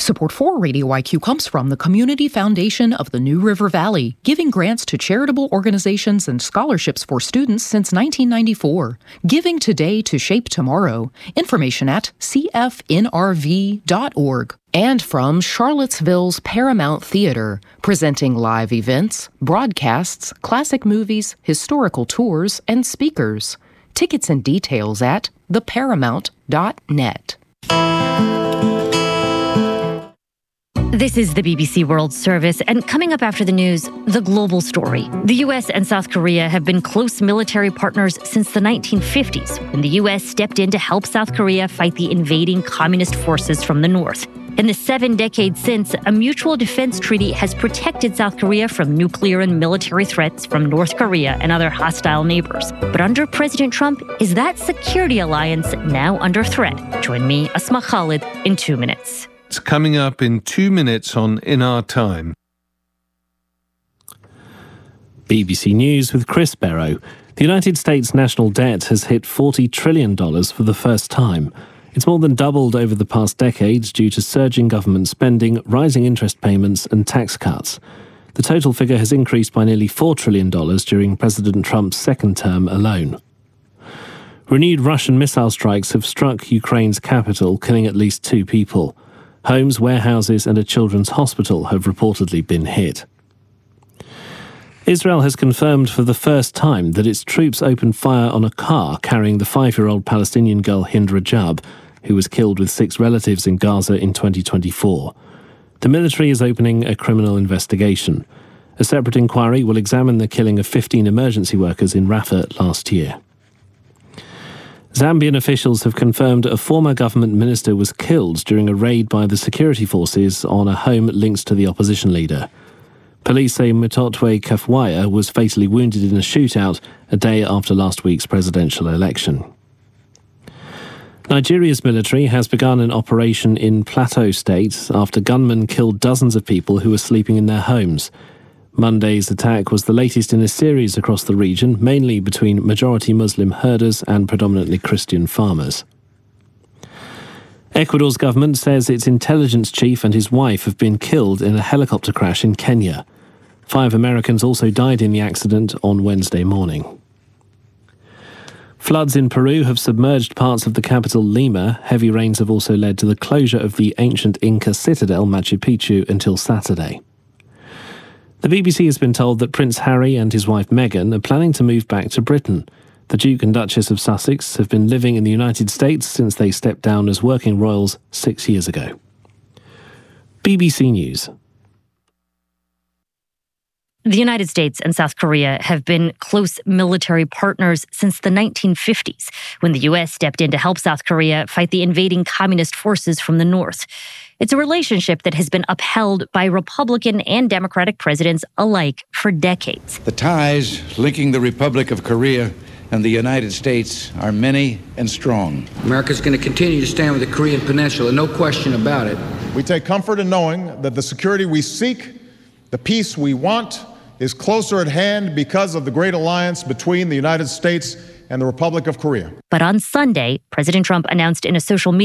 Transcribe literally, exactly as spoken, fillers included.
Support for Radio I Q comes from the Community Foundation of the New River Valley, giving grants to charitable organizations and scholarships for students since nineteen ninety-four. Giving today to shape tomorrow. Information at c f n r v dot org. And from Charlottesville's Paramount Theater, presenting live events, broadcasts, classic movies, historical tours, and speakers. Tickets and details at the paramount dot net. This is the B B C World Service, and coming up after the news, the global story. The U S and South Korea have been close military partners since the nineteen fifties, when the U S stepped in to help South Korea fight the invading communist forces from the north. In the seven decades since, a mutual defense treaty has protected South Korea from nuclear and military threats from North Korea and other hostile neighbors. But under President Trump, is that security alliance now under threat? Join me, Asma Khalid, in two minutes. It's coming up in two minutes on In Our Time. B B C News with Chris Barrow. The United States national debt has hit forty trillion dollars for the first time. It's more than doubled over the past decades due to surging government spending, rising interest payments and tax cuts. The total figure has increased by nearly four trillion dollars during President Trump's second term alone. Renewed Russian missile strikes have struck Ukraine's capital, killing at least two people. Homes, warehouses and a children's hospital have reportedly been hit. Israel has confirmed for the first time that its troops opened fire on a car carrying the five-year-old Palestinian girl Hind Rajab, who was killed with six relatives in Gaza in twenty twenty-four. The military is opening a criminal investigation. A separate inquiry will examine the killing of fifteen emergency workers in Rafah last year. Zambian officials have confirmed a former government minister was killed during a raid by the security forces on a home linked to the opposition leader. Police say Mutotwe Kafwaya was fatally wounded in a shootout a day after last week's presidential election. Nigeria's military has begun an operation in Plateau State after gunmen killed dozens of people who were sleeping in their homes. Monday's attack was the latest in a series across the region, mainly between majority Muslim herders and predominantly Christian farmers. Ecuador's government says its intelligence chief and his wife have been killed in a helicopter crash in Kenya. Five Americans also died in the accident on Wednesday morning. Floods in Peru have submerged parts of the capital Lima. Heavy rains have also led to the closure of the ancient Inca citadel Machu Picchu until Saturday. The B B C has been told that Prince Harry and his wife Meghan are planning to move back to Britain. The Duke and Duchess of Sussex have been living in the United States since they stepped down as working royals six years ago. B B C News. The United States and South Korea have been close military partners since the nineteen fifties, when the U S stepped in to help South Korea fight the invading communist forces from the north. It's a relationship that has been upheld by Republican and Democratic presidents alike for decades. The ties linking the Republic of Korea and the United States are many and strong. America's going to continue to stand with the Korean Peninsula, no question about it. We take comfort in knowing that the security we seek, the peace we want, is closer at hand because of the great alliance between the United States and the Republic of Korea. But on Sunday, President Trump announced in a social media